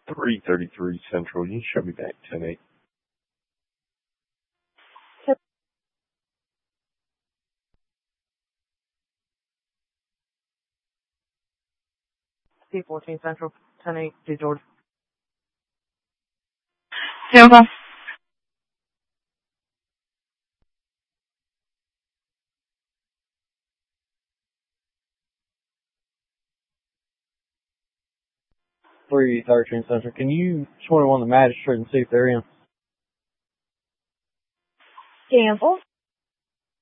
3:33 Central. You can show me back 10-8. C14 Central, 10-8, D George. Tampa. Three 13 Central. Can you 21 the magistrate and see if they're in? Cancel.